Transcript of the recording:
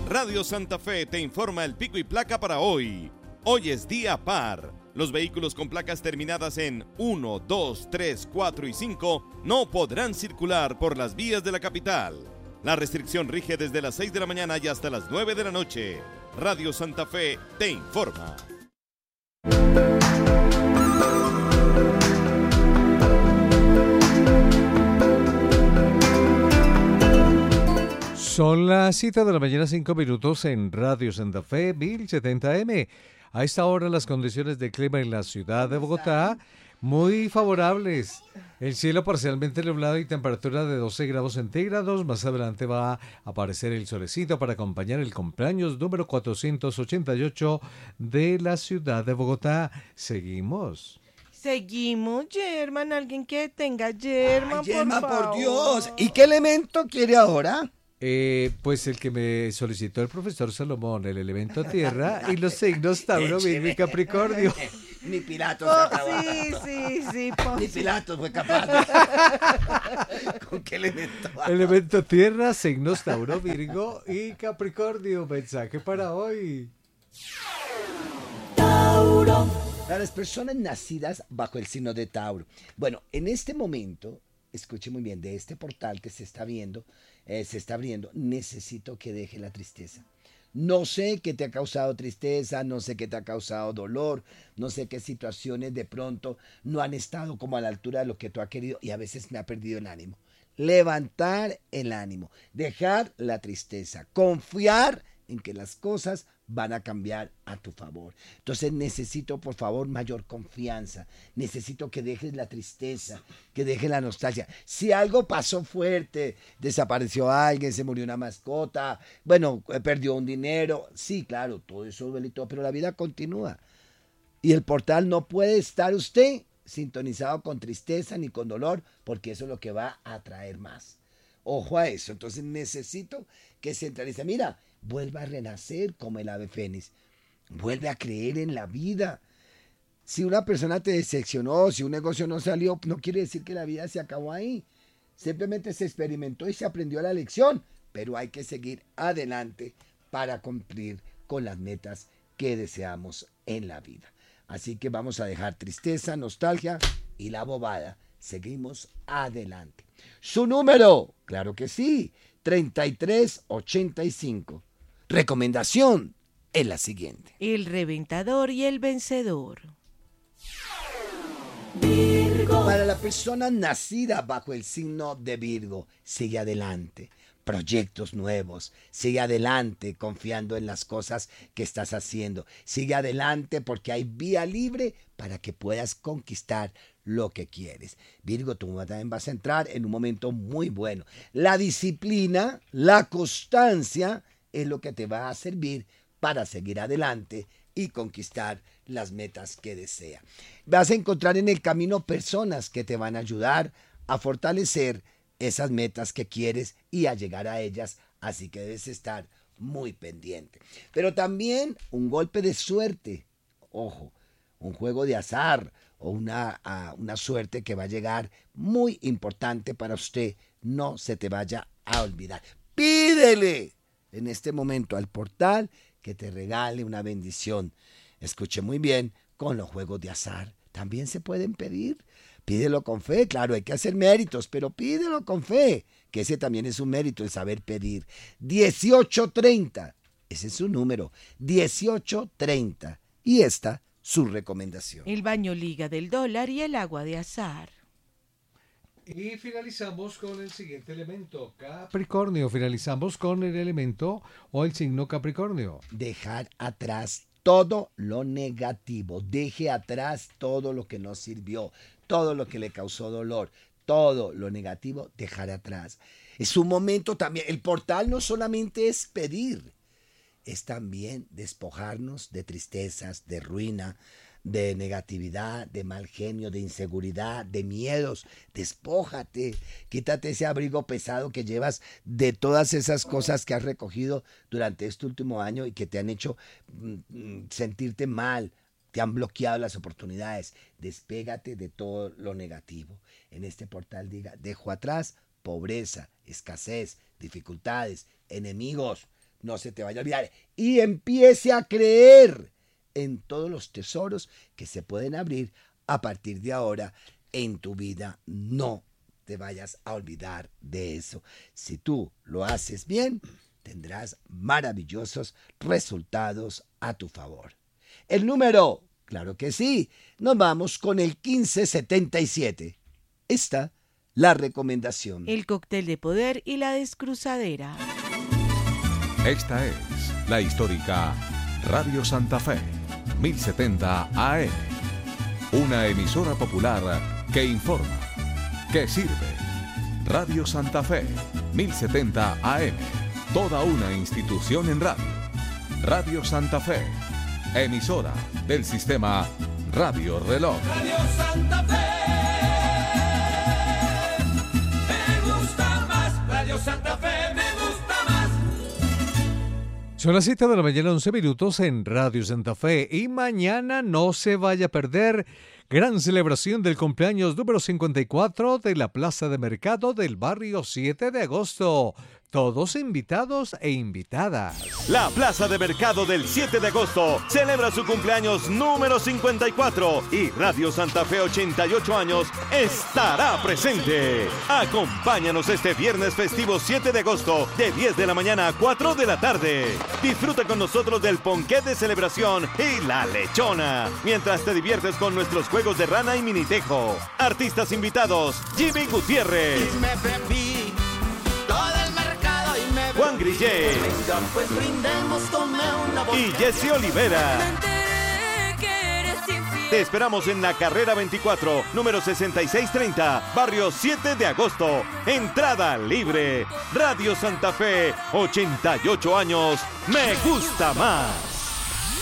Radio Santa Fe te informa el pico y placa para hoy. Hoy es día par. Los vehículos con placas terminadas en 1, 2, 3, 4 y 5 no podrán circular por las vías de la capital. La restricción rige desde las 6 de la mañana y hasta las 9 de la noche. Radio Santa Fe te informa. Son las 7 de la mañana, 5 minutos en Radio Santa Fe, 1070M. A esta hora las condiciones de clima en la ciudad de Bogotá muy favorables. El cielo parcialmente nublado y temperatura de 12 grados centígrados. Más adelante va a aparecer el solecito para acompañar el cumpleaños número 488 de la ciudad de Bogotá. Seguimos. Seguimos, German. Alguien que tenga German, German, por favor. por Dios. ¿Y qué elemento quiere ahora? Pues el que me solicitó el profesor Salomón, el elemento tierra y los signos Tauro, Virgo y Capricornio. Ni Pilatos se acabó. Sí, Ni Pilatos fue capaz. ¿Con qué elemento? Elemento tierra, signos Tauro, Virgo y Capricornio. Mensaje para hoy. Tauro. Para las personas nacidas bajo el signo de Tauro. Bueno, en este momento, escuche muy bien, de este portal que se está viendo, se está abriendo, necesito que deje la tristeza. No sé qué te ha causado tristeza, no sé qué te ha causado dolor, no sé qué situaciones de pronto no han estado como a la altura de lo que tú has querido y a veces me ha perdido el ánimo. Levantar el ánimo, dejar la tristeza, confiar en que las cosas van a cambiar a tu favor. Entonces necesito, por favor, mayor confianza. Necesito que dejes la tristeza, que dejes la nostalgia. Si algo pasó fuerte, desapareció alguien, se murió una mascota, bueno, perdió un dinero, sí, claro, todo eso duele y todo, pero la vida continúa. Y el portal no puede estar usted sintonizado con tristeza ni con dolor, porque eso es lo que va a atraer más. Ojo a eso. Entonces necesito que centralice. Mira, vuelva a renacer como el ave fénix. Vuelve a creer en la vida. Si una persona te decepcionó, si un negocio no salió, no quiere decir que la vida se acabó ahí. Simplemente se experimentó y se aprendió la lección. Pero hay que seguir adelante para cumplir con las metas que deseamos en la vida. Así que vamos a dejar tristeza, nostalgia y la bobada. Seguimos adelante. Su número, claro que sí, 3385. Recomendación es la siguiente. El reventador y el vencedor. Virgo. Para la persona nacida bajo el signo de Virgo, sigue adelante. Proyectos nuevos, sigue adelante confiando en las cosas que estás haciendo. Sigue adelante porque hay vía libre para que puedas conquistar lo que quieres. Virgo, tú también vas a entrar en un momento muy bueno. La disciplina, la constancia es lo que te va a servir para seguir adelante y conquistar las metas que deseas. Vas a encontrar en el camino personas que te van a ayudar a fortalecer esas metas que quieres y a llegar a ellas, así que debes estar muy pendiente. Pero también un golpe de suerte, ojo, un juego de azar o una suerte que va a llegar muy importante para usted, no se te vaya a olvidar. Pídele en este momento al portal que te regale una bendición. Escuche muy bien, con los juegos de azar también se pueden pedir. Pídelo con fe, claro, hay que hacer méritos, pero pídelo con fe, que ese también es un mérito, el saber pedir. 1830, ese es su número, 1830. Y esta, su recomendación. El baño liga del dólar y el agua de azar. Y finalizamos con el siguiente elemento, Capricornio. Finalizamos con el elemento o el signo Capricornio. Dejar atrás todo lo negativo, deje atrás todo lo que no sirvió, todo lo que le causó dolor, todo lo negativo, dejar atrás. Es un momento también, el portal no solamente es pedir, es también despojarnos de tristezas, de ruina, de negatividad, de mal genio, de inseguridad, de miedos. Despójate, quítate ese abrigo pesado que llevas de todas esas cosas que has recogido durante este último año y que te han hecho sentirte mal, te han bloqueado las oportunidades. Despégate de todo lo negativo. En este portal diga, dejo atrás pobreza, escasez, dificultades, enemigos. no se te vaya a olvidar. Y empiece a creer en todos los tesoros que se pueden abrir a partir de ahora en tu vida. No te vayas a olvidar de eso. Si tú lo haces bien, tendrás maravillosos resultados a tu favor. El número, claro que sí, nos vamos con el 1577. Esta, la recomendación. El cóctel de poder y la descruzadera. Esta es la histórica Radio Santa Fe, 1070 AM. Una emisora popular que informa, que sirve. Radio Santa Fe, 1070 AM. Toda una institución en radio. Radio Santa Fe, emisora del sistema Radio Reloj. Radio Santa Fe, me gusta más. Radio Santa Fe, me gusta más. Son las 7 de la mañana, 11 minutos en Radio Santa Fe. Y mañana no se vaya a perder gran celebración del cumpleaños número 54 de la Plaza de Mercado del barrio 7 de agosto. Todos invitados e invitadas. La Plaza de Mercado del 7 de agosto celebra su cumpleaños número 54 y Radio Santa Fe 88 años estará presente. Acompáñanos este viernes festivo 7 de agosto de 10 de la mañana a 4 de la tarde. Disfruta con nosotros del ponqué de celebración y la lechona, mientras te diviertes con nuestros juegos de rana y minitejo. Artistas invitados: Jimmy Gutiérrez, Juan Grillé y Jesse Olivera. Te esperamos en la carrera 24, número 6630, barrio 7 de agosto. Entrada libre. Radio Santa Fe, 88 años. Me gusta más.